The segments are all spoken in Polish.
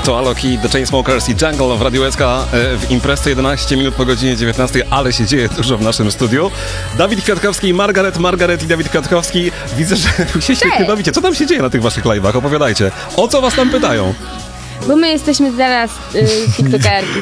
To Alok i The Chainsmokers i Jungle w Radiu SK w imprezce 11 minut po godzinie 19, ale się dzieje dużo w naszym studiu. Dawid Kwiatkowski, Margaret i Dawid Kwiatkowski. Widzę, że się świetnie bawicie. Co tam się dzieje na tych waszych live'ach? Opowiadajcie. O co was tam pytają? Bo my jesteśmy zaraz tiktokerki.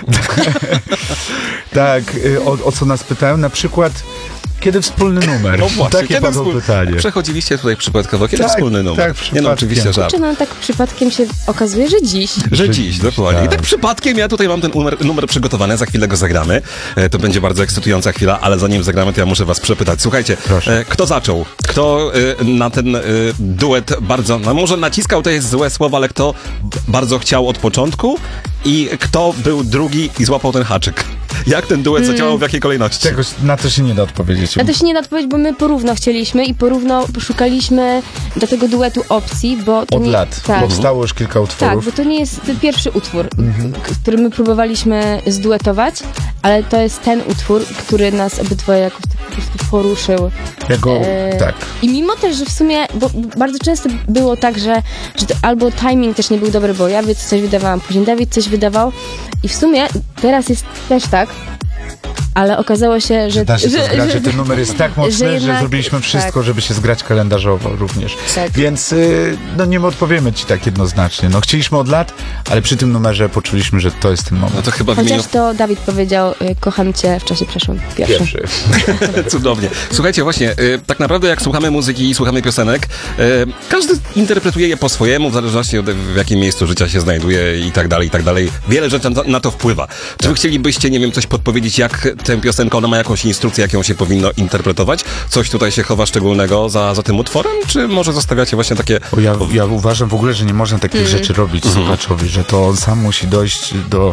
Tak, o co nas pytają? Na przykład, kiedy wspólny numer? No właśnie, takie padło pytanie. Przechodziliście tutaj przypadkowo. Kiedy Tak, wspólny numer? tak, Nie no, oczywiście żart. Czy tak przypadkiem się okazuje, że dziś. Że dziś, dokładnie. I tak przypadkiem ja tutaj mam ten numer przygotowany, za chwilę go zagramy. To będzie bardzo ekscytująca chwila, ale zanim zagramy, to ja muszę was przepytać. Słuchajcie, kto zaczął? Kto na ten duet bardzo, no może naciskał, to jest złe słowo, ale kto bardzo chciał od początku i kto był drugi i złapał ten haczyk? Jak ten duet zadziałał, w jakiej kolejności? Na to się nie da odpowiedzieć. Na to się nie da odpowiedzieć, bo my porówno chcieliśmy i porówno szukaliśmy do tego duetu opcji, bo... To od nie, lat. Tak. Powstało już kilka utworów. Tak, bo to nie jest pierwszy utwór, który my próbowaliśmy zduetować, ale to jest ten utwór, który nas obydwoje jakoś tak po prostu poruszył. Tak. I mimo też, że w sumie, bo bardzo często było tak, że to albo timing też nie był dobry, bo ja coś wydawałam, później Dawid coś wydawał i w sumie teraz jest też tak, ale okazało się, że... Da się to zgrać, że ten numer jest tak mocny, że zrobiliśmy wszystko, tak, żeby się zgrać kalendarzowo również. Tak. Więc nie odpowiemy ci tak jednoznacznie. No chcieliśmy od lat, ale przy tym numerze poczuliśmy, że to jest ten moment. No to chyba Chociaż to Dawid powiedział, kocham cię w czasie przeszłym. Pierwszy. Cudownie. Słuchajcie, właśnie, tak naprawdę jak słuchamy muzyki i słuchamy piosenek, każdy interpretuje je po swojemu, w zależności od w jakim miejscu życia się znajduje i tak dalej, i tak dalej. Wiele rzeczy na to wpływa. Czy wy chcielibyście, nie wiem, coś podpowiedzieć, jak tę piosenkę, ona ma jakąś instrukcję, jak ją się powinno interpretować? Coś tutaj się chowa szczególnego za tym utworem? Czy może zostawiacie właśnie takie... Ja uważam w ogóle, że nie można takich rzeczy robić słuchaczowi, że to on sam musi dojść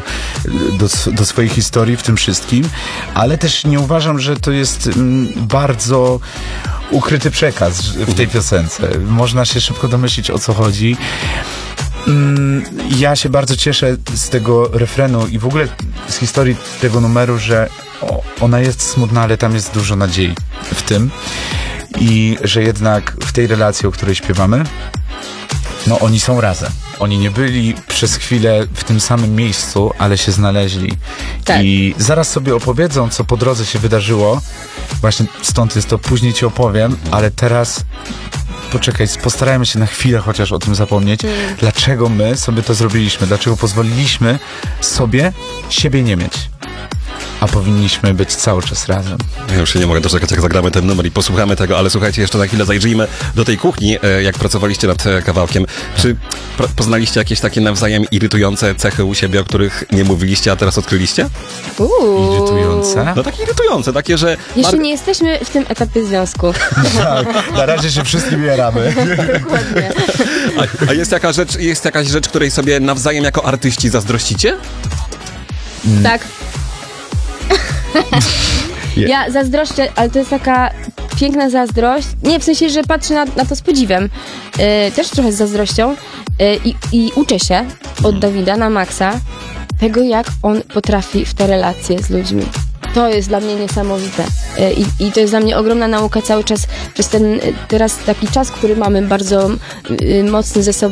do swojej historii w tym wszystkim, ale też nie uważam, że to jest bardzo ukryty przekaz w tej piosence. Można się szybko domyślić, o co chodzi. Ja się bardzo cieszę z tego refrenu i w ogóle z historii tego numeru, że ona jest smutna, ale tam jest dużo nadziei w tym i że jednak w tej relacji, o której śpiewamy, no oni są razem. Oni nie byli przez chwilę w tym samym miejscu, ale się znaleźli. Tak. I zaraz sobie opowiedzą, co po drodze się wydarzyło. Właśnie stąd jest to, później ci opowiem, ale teraz poczekaj, postarajmy się na chwilę chociaż o tym zapomnieć. Dlaczego my sobie to zrobiliśmy? Dlaczego pozwoliliśmy siebie nie mieć? A powinniśmy być cały czas razem. Ja już się nie mogę doczekać, jak zagramy ten numer i posłuchamy tego, ale słuchajcie, jeszcze na chwilę zajrzyjmy do tej kuchni, jak pracowaliście nad kawałkiem. Czy poznaliście jakieś takie nawzajem irytujące cechy u siebie, o których nie mówiliście, a teraz odkryliście? Irytujące? No takie irytujące, takie, że... Jeszcze nie jesteśmy w tym etapie związku. Tak, na razie się wszystkim jaramy. Dokładnie. A jest jakaś rzecz, której sobie nawzajem jako artyści zazdrościcie? Tak. Ja zazdroszczę, ale to jest taka piękna zazdrość. Nie, w sensie, że patrzę na to z podziwem. Też trochę z zazdrością. I uczę się od Dawida na maksa tego, jak on potrafi w te relacje z ludźmi. To jest dla mnie niesamowite. I to jest dla mnie ogromna nauka cały czas przez ten teraz taki czas, który mamy bardzo mocny ze sobą.